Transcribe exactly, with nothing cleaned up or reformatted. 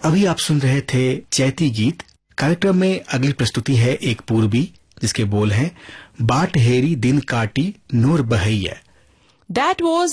अभी आप सुन रहे थे चैती गीत। कार्यक्रम में अगली प्रस्तुति है एक पूर्वी, जिसके बोल हैं बाट हेरी दिन काटी नूर बहैया। That was